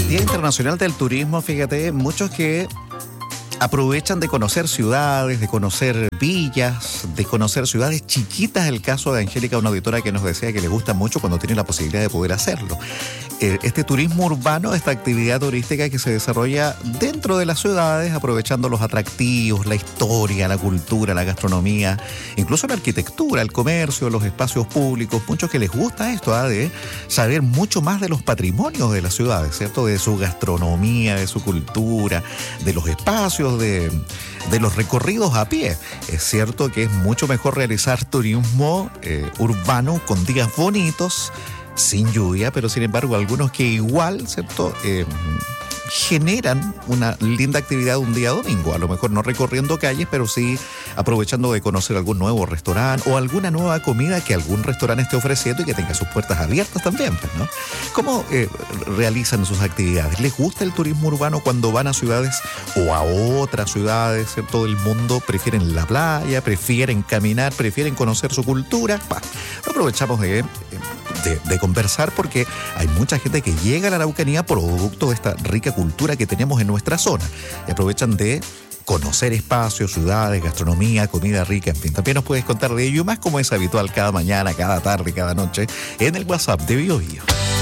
Día Internacional del Turismo, fíjate, muchos que aprovechan de conocer ciudades, de conocer villas, de conocer ciudades chiquitas. El caso de Angélica, una auditora que nos decía que le gusta mucho cuando tiene la posibilidad de poder hacerlo. Este turismo urbano, esta actividad turística que se desarrolla dentro de las ciudades, aprovechando los atractivos, la historia, la cultura, la gastronomía, incluso la arquitectura, el comercio, los espacios públicos. Muchos que les gusta esto, de saber mucho más de los patrimonios de las ciudades, ¿cierto? De su gastronomía, de su cultura, de los espacios, de los recorridos a pie. Es cierto que es mucho mejor realizar turismo urbano con días bonitos, sin lluvia, pero sin embargo algunos que igual, ¿cierto?, generan una linda actividad un día domingo, a lo mejor no recorriendo calles, pero sí aprovechando de conocer algún nuevo restaurante o alguna nueva comida que algún restaurante esté ofreciendo y que tenga sus puertas abiertas también, ¿no? ¿Cómo realizan sus actividades? ¿Les gusta el turismo urbano cuando van a ciudades o a otras ciudades, ¿cierto?, del mundo? ¿Prefieren la playa? ¿Prefieren caminar? ¿Prefieren conocer su cultura? Lo aprovechamos de conversar porque hay mucha gente que llega a la Araucanía producto de esta rica cultura que tenemos en nuestra zona y aprovechan de conocer espacios, ciudades, gastronomía, comida rica, en fin. También nos puedes contar de ello más, como es habitual cada mañana, cada tarde, cada noche en el WhatsApp de Bio Bio.